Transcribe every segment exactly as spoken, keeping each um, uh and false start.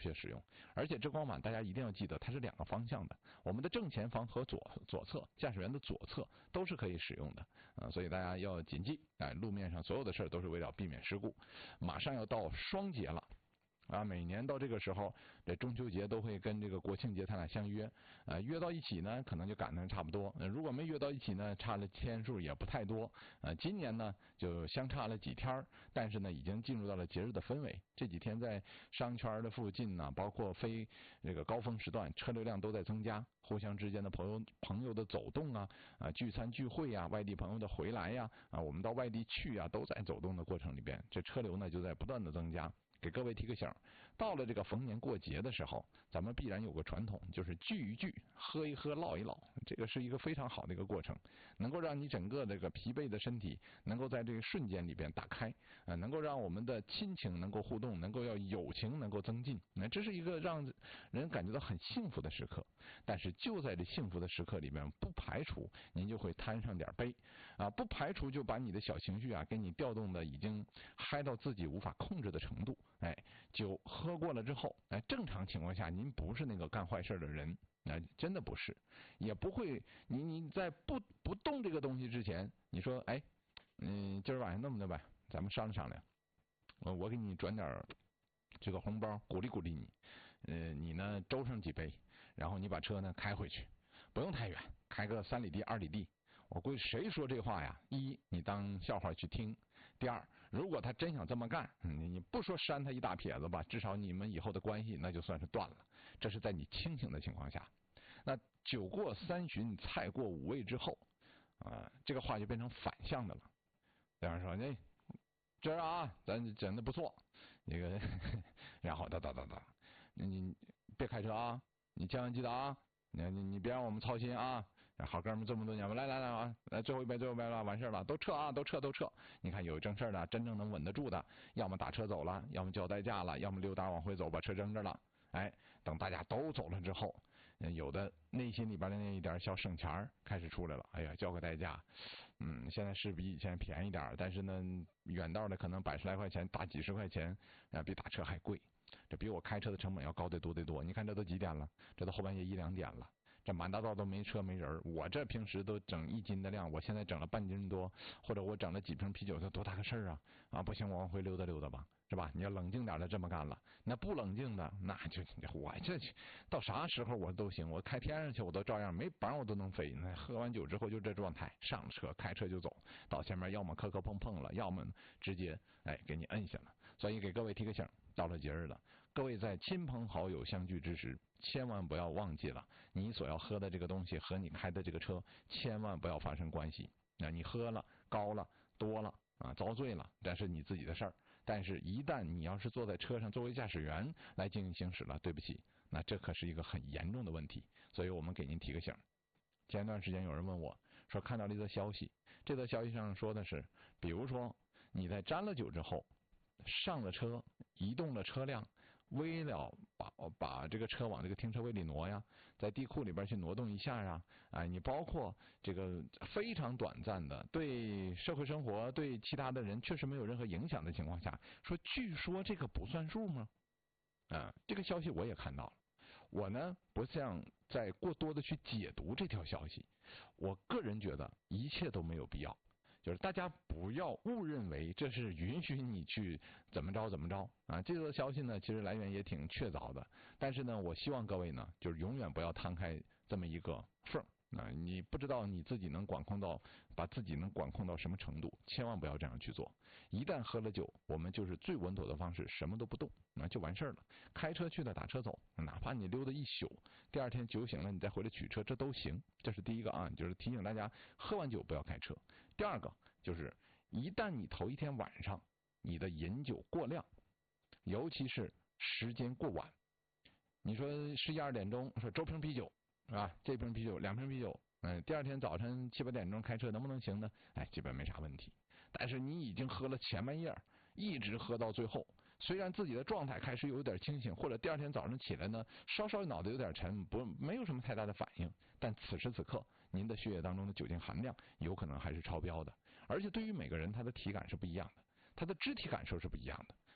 确使用。而且遮光板大家一定要记得，它是两个方向的，我们的正前方和左左侧，驾驶员的左侧都是可以使用的啊，所以大家要谨记，哎，路面上所有的事都是为了避免事故。马上要到双节了。啊，每年到这个时候，这中秋节都会跟这个国庆节他俩相约，呃，约到一起呢，可能就赶得差不多。呃，如果没约到一起呢，差了天数也不太多。呃，今年呢就相差了几天，但是呢已经进入到了节日的氛围。这几天在商圈的附近呢，包括非这个高峰时段，车流量都在增加，互相之间的朋友朋友的走动啊，啊聚餐聚会呀、啊，外地朋友的回来呀、啊，啊我们到外地去啊，都在走动的过程里边，这车流呢就在不断的增加。给各位提个醒，到了这个逢年过节的时候，咱们必然有个传统，就是聚一聚，喝一喝，唠一唠，这个是一个非常好的一个过程，能够让你整个这个疲惫的身体能够在这个瞬间里边打开，呃，能够让我们的亲情能够互动，能够要友情能够增进，那这是一个让人感觉到很幸福的时刻。但是就在这幸福的时刻里面，不排除您就会摊上点杯啊，不排除就把你的小情绪啊给你调动的已经嗨到自己无法控制的程度。哎，酒喝过了之后，哎，正常情况下您不是那个干坏事的人，那、哎、真的不是，也不会。你你在不不动这个东西之前，你说，哎，嗯，今儿晚上那么的吧，咱们商量商量，我我给你转点这个红包，鼓励鼓励你。呃，你呢周上几杯，然后你把车呢开回去，不用太远，开个三里地、二里地。我估计谁说这话呀？一，你当笑话去听；第二，如果他真想这么干，你你不说扇他一大撇子吧，至少你们以后的关系那就算是断了。这是在你清醒的情况下。那酒过三巡，菜过五味之后，啊、呃，这个话就变成反向的了。比方说，那今儿啊，咱整的不错，那个，然后哒哒哒哒，你你别开车啊，你千万记得啊。你你你别让我们操心啊！好哥们这么多年，来来来啊，来最后一杯最后一杯了，完事了，都撤啊，都撤都撤！你看有正事的，真正能稳得住的，要么打车走了，要么交代驾了，要么溜达往回走，把车扔着了。哎，等大家都走了之后，有的内心里边的那一点小省钱开始出来了。哎呀，交个代驾，嗯，现在是比以前便宜点，但是呢，远道的可能百十来块钱，大几十块钱啊，比打车还贵。这比我开车的成本要高得多得多。你看这都几点了？这都后半夜一两点了，这满大道都没车没人。我这平时都整一斤的量，我现在整了半斤多，或者我整了几瓶啤酒，这多大个事儿啊！啊，不行，我往回溜达溜达吧，是吧？你要冷静点的这么干了，那不冷静的，那就我这到啥时候我都行，我开天上去我都照样没绑我都能飞。那喝完酒之后就这状态，上了车开车就走，到前面要么磕磕碰碰了，要么直接哎给你摁下了。所以给各位提个醒，到了节日了，各位在亲朋好友相聚之时，千万不要忘记了你所要喝的这个东西和你开的这个车千万不要发生关系。那你喝了高了多了啊，遭罪了，这是你自己的事儿。但是一旦你要是坐在车上作为驾驶员来进行行驶了，对不起，那这可是一个很严重的问题。所以我们给您提个醒。前段时间有人问我说，看到了一则消息，这则消息上说的是，比如说你在沾了酒之后上了车，移动了车辆，为了把把这个车往这个停车位里挪呀，在地库里边去挪动一下啊，啊，你包括这个非常短暂的，对社会生活、对其他的人确实没有任何影响的情况下，说据说这个不算数吗？啊，这个消息我也看到了。我呢不想再过多的去解读这条消息，我个人觉得一切都没有必要。就是大家不要误认为这是允许你去怎么着怎么着啊！这个消息呢，其实来源也挺确凿的，但是呢，我希望各位呢，就是永远不要摊开这么一个缝啊！你不知道你自己能管控到，把自己能管控到什么程度，千万不要这样去做。一旦喝了酒，我们就是最稳妥的方式，什么都不动，那就完事儿了。开车去了，打车走，哪怕你溜达一宿，第二天酒醒了，你再回来取车，这都行。这是第一个啊，就是提醒大家，喝完酒不要开车。第二个就是，一旦你头一天晚上你的饮酒过量，尤其是时间过晚，你说十一二点钟说周瓶啤酒是吧？这瓶啤酒两瓶啤酒，嗯，第二天早晨七八点钟开车能不能行呢？哎，基本没啥问题。但是你已经喝了前半夜，一直喝到最后，虽然自己的状态开始有点清醒，或者第二天早上起来呢，稍稍脑袋有点沉，不没有什么太大的反应，但此时此刻您的血液当中的酒精含量有可能还是超标的。而且对于每个人他的体感是不一样的，他的肢体感受是不一样的。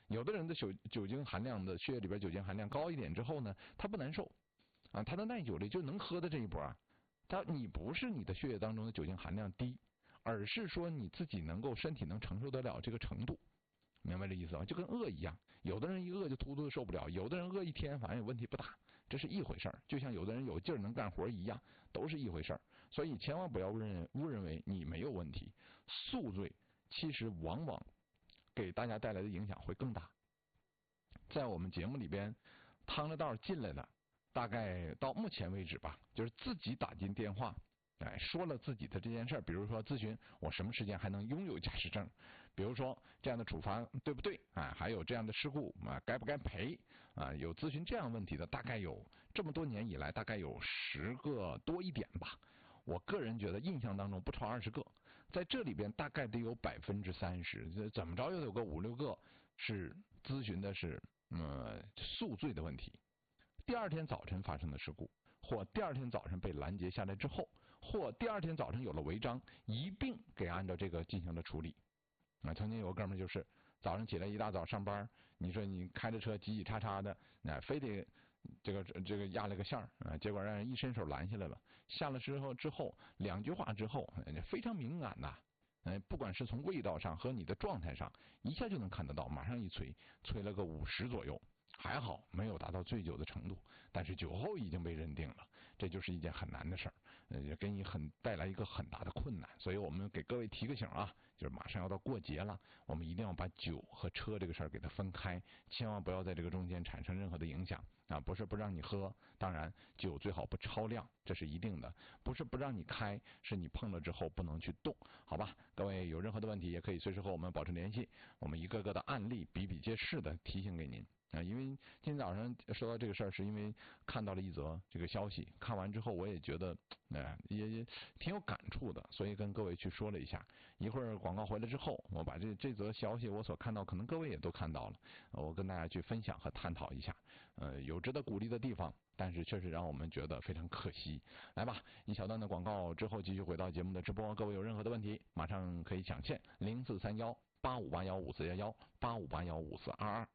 有的人的酒酒精含量的血液里边酒精含量高一点之后呢，他不难受啊，他的耐久力就能喝的这一波啊。他你不是你的血液当中的酒精含量低，而是说你自己能够身体能承受得了这个程度。明白这意思吧？就跟饿一样，有的人一饿就突突的受不了，有的人饿一天反正问题不大，这是一回事儿。就像有的人有劲儿能干活一样，都是一回事儿。所以千万不要误认误认为你没有问题，宿醉其实往往给大家带来的影响会更大。在我们节目里边，趟着道进来的，大概到目前为止吧，就是自己打进电话。哎，说了自己的这件事儿，比如说咨询我什么时间还能拥有驾驶证，比如说这样的处罚对不对啊？还有这样的事故啊，该不该赔啊？有咨询这样问题的，大概有这么多年以来，大概有十个多一点吧。我个人觉得印象当中不超二十个，在这里边大概得有百分之三十，怎么着又有个五六个是咨询的是呃宿醉的问题，第二天早晨发生的事故，或第二天早晨被拦截下来之后。或第二天早晨有了违章，一并给按照这个进行了处理。啊，曾经有个哥们就是早上起来一大早上班，你说你开着车叽叽叉叉的，那非得这个这个压了个线儿啊，结果让人一伸手拦下来了。下了之后之后两句话之后，非常敏感呐。哎，不管是从味道上和你的状态上，一下就能看得到，马上一催，催了个五十左右。还好没有达到醉酒的程度，但是酒后已经被认定了，这就是一件很难的事儿，呃，也给你很带来一个很大的困难。所以我们给各位提个醒啊，就是马上要到过节了，我们一定要把酒和车这个事儿给它分开，千万不要在这个中间产生任何的影响啊！不是不让你喝，当然酒最好不超量，这是一定的；不是不让你开，是你碰了之后不能去动，好吧？各位有任何的问题，也可以随时和我们保持联系，我们一个个的案例比比皆是的提醒给您。啊，因为今天早上说到这个事儿，是因为看到了一则这个消息，看完之后我也觉得，呃，也也挺有感触的，所以跟各位去说了一下。一会儿广告回来之后，我把这这则消息我所看到，可能各位也都看到了，我跟大家去分享和探讨一下。呃，有值得鼓励的地方，但是确实让我们觉得非常可惜。来吧，一小段的广告之后，继续回到节目的直播。各位有任何的问题，马上可以抢线零四三幺八五八幺五四幺幺八五八幺五四二二。